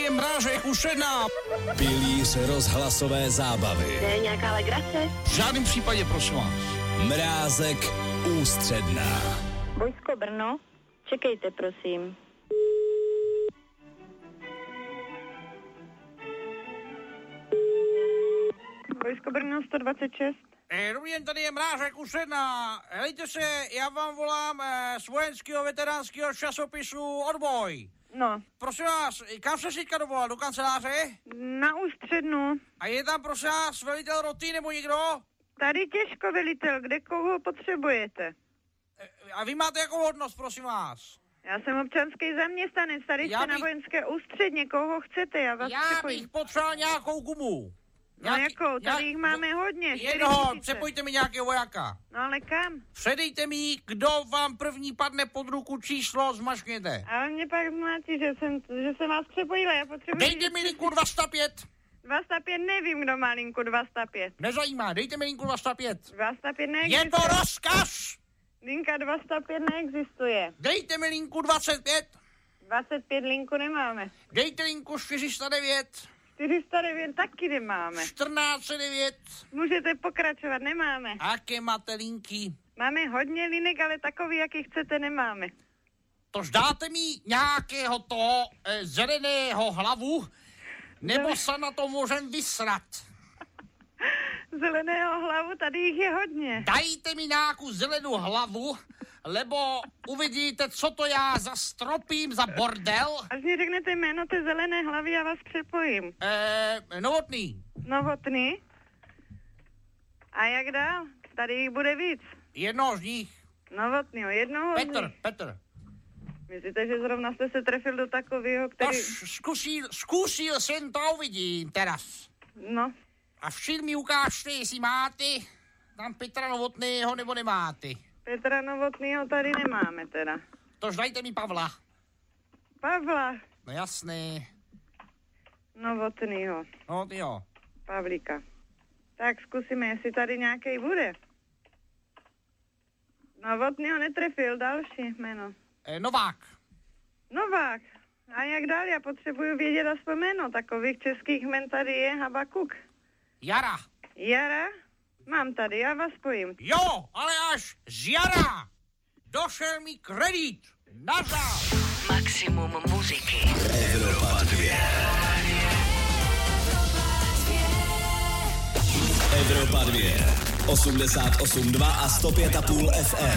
je Mrážek už 1. Pilíř rozhlasové zábavy. To je nějaká legrace? V žádném případě, prosím vás. Mrázek ústředná. Vojsko Brno, čekejte, prosím. Vojsko Brno 126. Dobrý den, tady je Mrážek už 1. Helejte se, já vám volám z vojenského veteránského časopisu Odboj. No, Prosím vás, kam se teďka dovolal? Do kanceláře? na ústřednu. A je tam, prosím vás, velitel roty nebo někdo? Tady těžko, velitel, kde koho potřebujete? A vy máte jakou hodnost, prosím vás? Já jsem občanský zaměstnanec, tady jste na vojenské ústředně, koho chcete, já vás Já přepojím. bych potřeboval nějakou gumu. No jakou, tady jich máme hodně, 4 Jednoho, 000. přepojte mi nějakého vojáka. No ale kam? Předejte mi, kdo vám první padne pod ruku, číslo zmaškněte. Ale mě pak zmátí, že jsem vás přepojila, já potřebuji... Dejte mi linku 205. 205, nevím, kdo má linku 205. Nezajímá, dejte mi linku 205. 205 neexistuje. Je to rozkaz! Linka 205 neexistuje. Dejte mi linku 25. 25 linku nemáme. Dejte linku 409. 409 taky nemáme. 1409. Můžete pokračovat, nemáme. A jaké máte linky? Máme hodně linek, ale takový, jaký chcete, nemáme. Tož dáte mi nějakého toho zeleného hlavu, nebo se na to můžem vysrat. Zeleného hlavu, tady jich je hodně. Dajte mi nějakou zelenou hlavu, lebo uvidíte, co to já zastropím za bordel. Až mi řeknete jméno té zelené hlavy, já vás přepojím. Novotný. Novotný? A jak dál? Tady jich bude víc. Jednoho z nich. Novotnýho, jednoho z nich. Petr. Myslíte, že zrovna jste se trefil do takového, který... Zkusil jsem to, uvidím teraz. No. A všim mi ukážte, jestli máte tam Petra Novotného, nebo nemáte. Petra Novotnýho tady nemáme teda. Tož dajte mi Pavla. Pavla No jasné. Novotnýho. No jo. Pavlíka. Tak zkusíme, jestli tady nějaký bude. Novotnýho netrefil, další jméno. Novák. Novák. A jak dál? Já potřebuju vědět aspoň jméno. Takových českých jmen tady je Habakuk. Jara. Jara? Mám tady, já vás spojím. Jo, ale až z jara. Došel mi kredit. Nazdar. Maximum muziky. Evropa 2. Evropa 2. 88,2 a 105,5 FM.